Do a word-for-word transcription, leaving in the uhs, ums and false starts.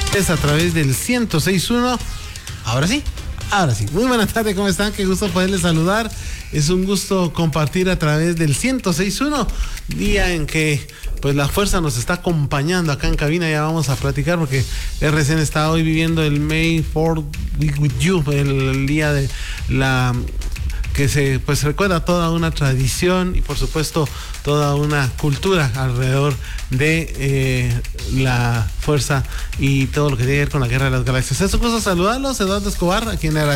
Es a través del ciento seis punto uno. Ahora sí, ahora sí. Muy buenas tardes, ¿cómo están? Qué gusto poderles saludar. Es un gusto compartir a través del ciento seis punto uno, día en que pues la fuerza nos está acompañando acá en cabina. Ya vamos a platicar porque R C N está hoy viviendo el May fourth Week with You, el, el día de la que se pues recuerda toda una tradición y por supuesto toda una cultura alrededor de eh, la fuerza y todo lo que tiene que ver con la Guerra de las Galaxias. Es un gusto saludarlos, Eduardo Escobar, a quien le